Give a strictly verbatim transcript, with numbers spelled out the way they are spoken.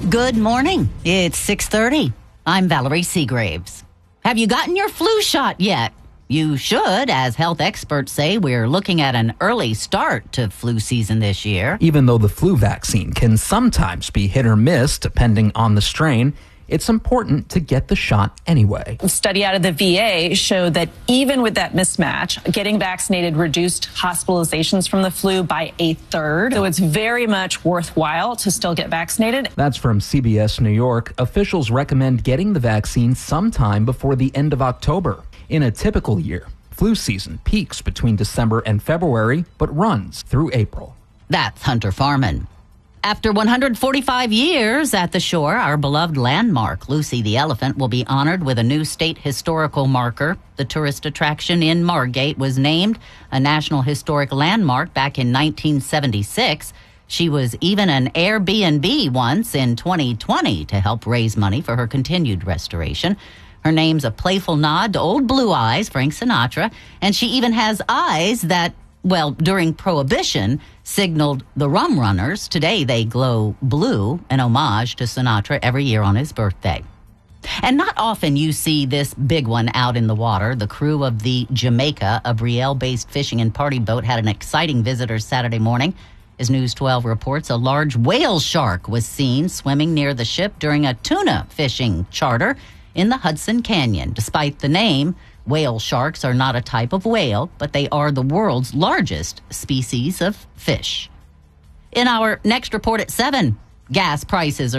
Good morning. It's six thirty. I'm Valerie Seagraves. Have you gotten your flu shot yet? You should, as health experts say we're looking at an early start to flu season this year. Even though the flu vaccine can sometimes be hit or miss depending on the strain, it's important to get the shot anyway. A study out of the V A showed that even with that mismatch, getting vaccinated reduced hospitalizations from the flu by a third. So it's very much worthwhile to still get vaccinated. That's from C B S New York. Officials recommend getting the vaccine sometime before the end of October. In a typical year, flu season peaks between December and February, but runs through April. That's Hunter Farman. After one hundred forty-five years at the shore, our beloved landmark, Lucy the Elephant, will be honored with a new state historical marker. The tourist attraction in Margate was named a National Historic Landmark back in nineteen seventy-six. She was even an Airbnb once in twenty twenty to help raise money for her continued restoration. Her name's a playful nod to Old Blue Eyes, Frank Sinatra, and she even has eyes that, well, during Prohibition, signaled the rum runners. Today they glow blue, an homage to Sinatra every year on his birthday. And not often you see this big one out in the water. The crew of the Jamaica, a Brielle-based fishing and party boat, had an exciting visitor Saturday morning. As News twelve reports, a large whale shark was seen swimming near the ship during a tuna fishing charter in the Hudson Canyon. Despite the name, whale sharks are not a type of whale, but they are the world's largest species of fish. In our next report at seven, gas prices are